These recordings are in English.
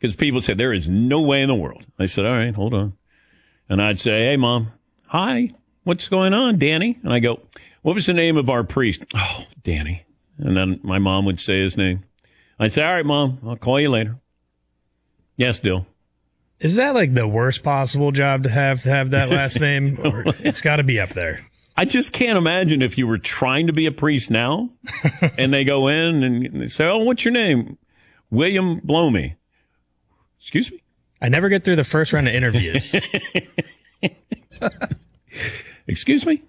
Because people said, there is no way in the world. I said, all right, hold on. And I'd say, hey, Mom, hi, what's going on, Danny? And I go, what was the name of our priest? Oh, Danny. And then my mom would say his name. I'd say, all right, Mom, I'll call you later. Yes, Dill. Is that like the worst possible job to have that last name? Or it's got to be up there. I just can't imagine if you were trying to be a priest now and they go in and they say, oh, what's your name? William Blow Me. Excuse me? I never get through the first round of interviews. Excuse me?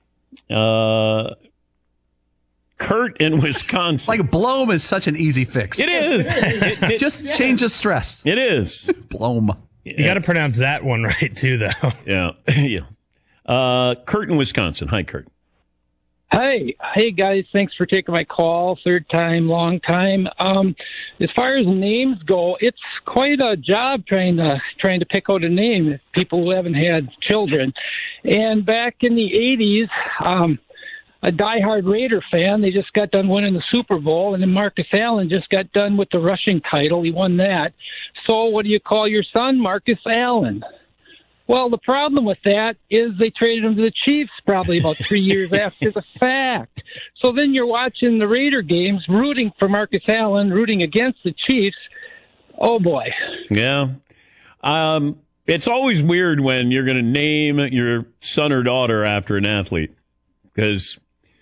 Kurt in Wisconsin. Like Blome is such an easy fix. It is. Just change the stress. It is. Blome. You got to pronounce that one right, too, though. Yeah. Yeah. Kurt in Wisconsin. Hi, Kurt. Hey guys, thanks for taking my call. Third time, long time. As far as names go, it's quite a job trying to pick out a name. People who haven't had children. And back in the 80s, a diehard Raider fan, they just got done winning the Super Bowl, and then Marcus Allen just got done with the rushing title. He won that. So what do you call your son? Marcus Allen. Well, the problem with that is they traded him to the Chiefs probably about 3 years after the fact. So then you're watching the Raider games, rooting for Marcus Allen, rooting against the Chiefs. Oh, boy. Yeah. It's always weird when you're going to name your son or daughter after an athlete, because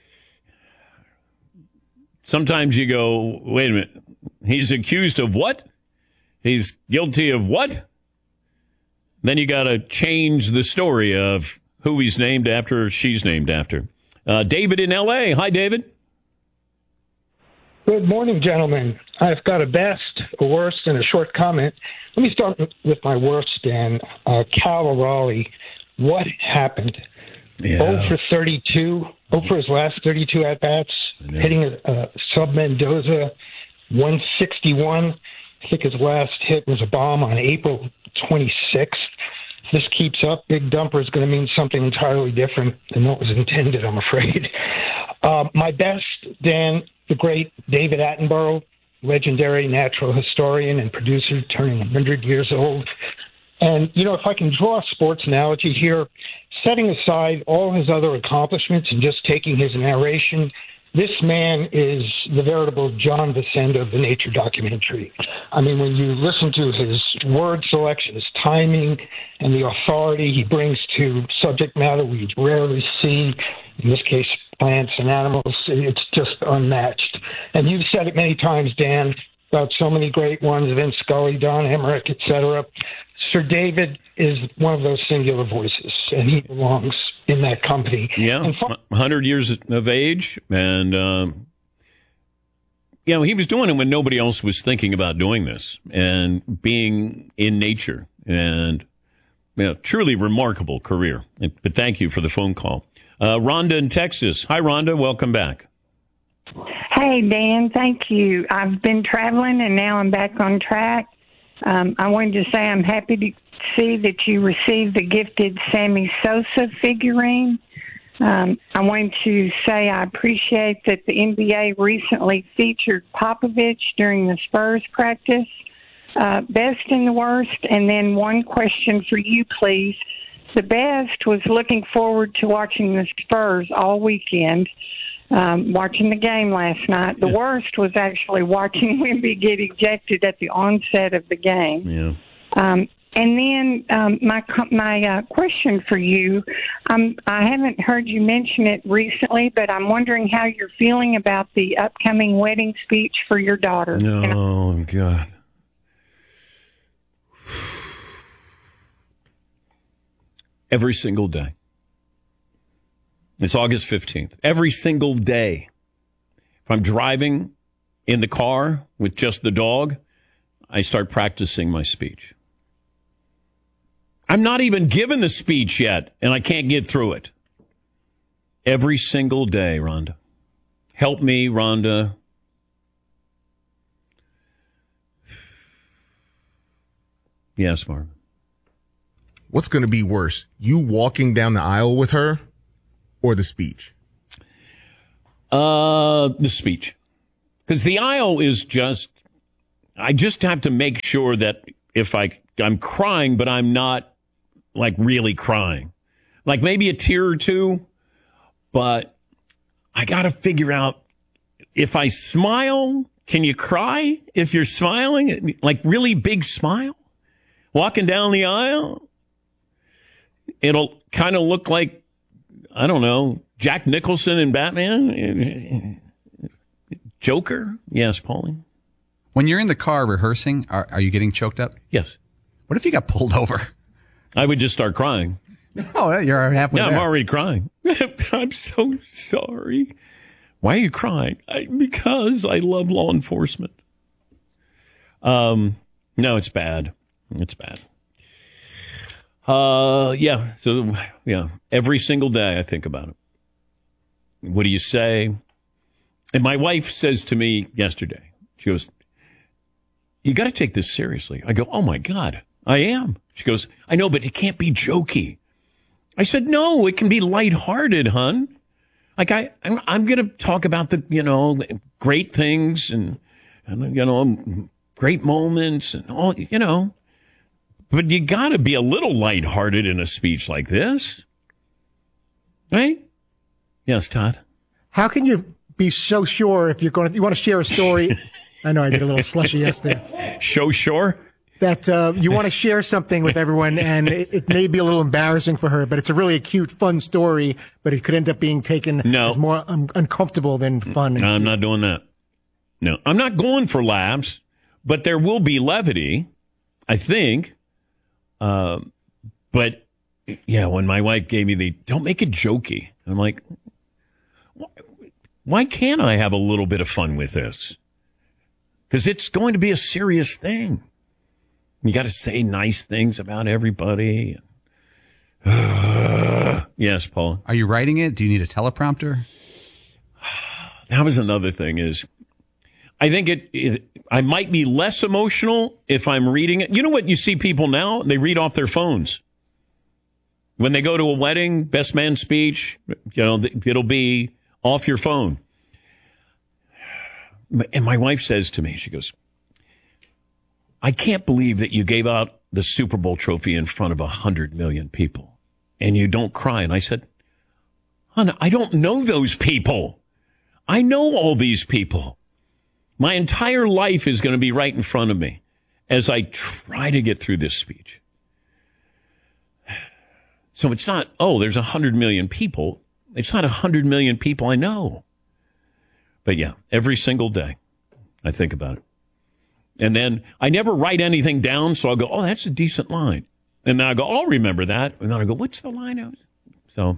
sometimes you go, wait a minute, he's accused of what? He's guilty of what? Then you got to change the story of who he's named after or she's named after. David in L.A. Hi, David. Good morning, gentlemen. I've got a best, a worst, and a short comment. Let me start with my worst, Dan. Cal Raleigh. What happened? Yeah. 0 for 32. 0 for his last 32 at-bats. Hitting a sub-Mendoza, 161. I think his last hit was a bomb on April 26th. If this keeps up, Big Dumper is going to mean something entirely different than what was intended, I'm afraid. My best, Dan, the great David Attenborough, legendary natural historian and producer, turning 100 years old. And, you know, if I can draw a sports analogy here, setting aside all his other accomplishments and just taking his narration, this man is the veritable John Vicenda of the nature documentary. I mean, when you listen to his word selection, his timing, and the authority he brings to subject matter we rarely see, in this case, plants and animals, it's just unmatched. And you've said it many times, Dan, about so many great ones, Vince Scully, Don Emmerich, etc. Sir David is one of those singular voices, and he belongs in that company. Yeah, 100 years of age, and you know, he was doing it when nobody else was thinking about doing this, and being in nature, and you know, truly remarkable career. But thank you for the phone call. Rhonda in Texas. Hi, Rhonda. Welcome back. Hey, Dan. Thank you. I've been traveling, and now I'm back on track. I wanted to say I'm happy to see that you received the gifted Sammy Sosa figurine. I wanted to say I appreciate that the NBA recently featured Popovich during the Spurs practice. Best and the worst, and then one question for you, please. The best was looking forward to watching the Spurs all weekend. Watching the game last night. The worst was actually watching Wemby get ejected at the onset of the game. Yeah. And then my question for you, I haven't heard you mention it recently, but I'm wondering how you're feeling about the upcoming wedding speech for your daughter. Oh, God. Every single day. It's August 15th. Every single day. If I'm driving in the car with just the dog, I start practicing my speech. I'm not even given the speech yet, and I can't get through it. Every single day, Rhonda. Help me, Rhonda. Yes, Marvin. What's going to be worse, you walking down the aisle with her or the speech? The speech. Because the aisle is just I just have to make sure that if I'm crying, but I'm not like really crying, like maybe a tear or two, but I got to figure out if I smile, can you cry if you're smiling? Like really big smile? Walking down the aisle? It'll kind of look like, I don't know, Jack Nicholson in Batman? Joker? Yes, Pauline? When you're in the car rehearsing, are you getting choked up? Yes. What if you got pulled over? I would just start crying. Oh, you're halfway Yeah, there. I'm already crying. I'm so sorry. Why are you crying? Because I love law enforcement. No, it's bad. It's bad. Yeah. So, yeah, every single day I think about it. What do you say? And my wife says to me yesterday, she goes, you got to take this seriously. I go, oh my God, I am. She goes, I know, but it can't be jokey. I said, no, it can be lighthearted, hon. Like I'm going to talk about the, great things and, great moments and all, but you got to be a little lighthearted in a speech like this. Right? Yes, Todd. How can you be so sure if you want to share a story? I know I did a little slushy yes there. So sure? That you want to share something with everyone, and it may be a little embarrassing for her, but it's a really cute, fun story, but it could end up being taken as more uncomfortable than fun. No, I'm not doing that. No, I'm not going for laughs, but there will be levity, I think. But, yeah, when my wife gave me don't make it jokey, I'm like, why can't I have a little bit of fun with this? Because it's going to be a serious thing. You got to say nice things about everybody. Yes, Paul. Are you writing it? Do you need a teleprompter? That was another thing is I think I might be less emotional if I'm reading it. You know what you see people now? They read off their phones. When they go to a wedding, best man speech, it'll be off your phone. And my wife says to me, she goes, I can't believe that you gave out the Super Bowl trophy in front of 100 million people and you don't cry. And I said, hon, I don't know those people. I know all these people. My entire life is going to be right in front of me as I try to get through this speech. So it's not, there's 100 million people. It's not 100 million people I know. But yeah, every single day I think about it. And then I never write anything down, so I'll go, oh, that's a decent line. And then I go, I'll remember that. And then I go, what's the line? So,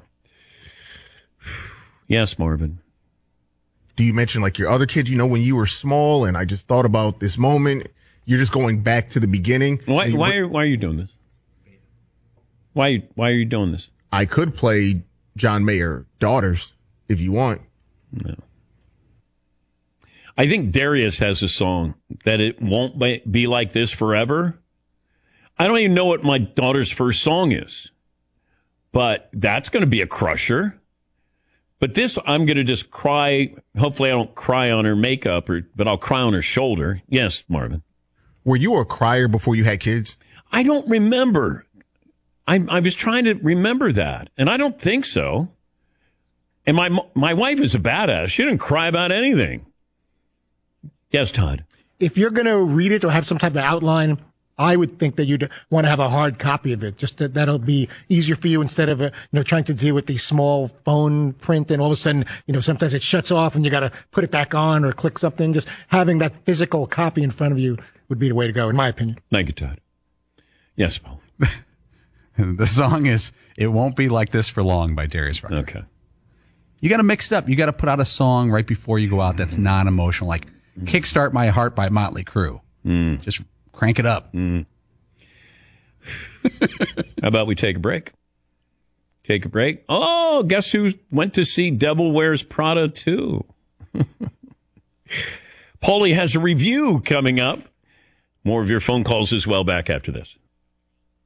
yes, Marvin. Do you mention like your other kids, when you were small and I just thought about this moment, you're just going back to the beginning? Why are you doing this? Why are you doing this? I could play John Mayer Daughters if you want. No. I think Darius has a song that it won't be like this forever. I don't even know what my daughter's first song is, but that's going to be a crusher. But this, I'm going to just cry. Hopefully I don't cry on her makeup, but I'll cry on her shoulder. Yes, Marvin. Were you a crier before you had kids? I don't remember. I was trying to remember that, and I don't think so. And my wife is a badass. She didn't cry about anything. Yes, Todd. If you're going to read it or have some type of outline, I would think that you'd want to have a hard copy of it. Just that'll be easier for you instead of trying to deal with the small phone print and all of a sudden sometimes it shuts off and you got to put it back on or click something. Just having that physical copy in front of you would be the way to go, in my opinion. Thank you, Todd. Yes, Paul. The song is "It Won't Be Like This for Long" by Darius Rucker. Okay. You got to mix it up. You got to put out a song right before you go out that's non-emotional, like "Kickstart My Heart" by Motley Crue. Just crank it up. How about we take a break? Take a break. Oh, guess who went to see Devil Wears Prada 2? Paulie has a review coming up. More of your phone calls as well back after this.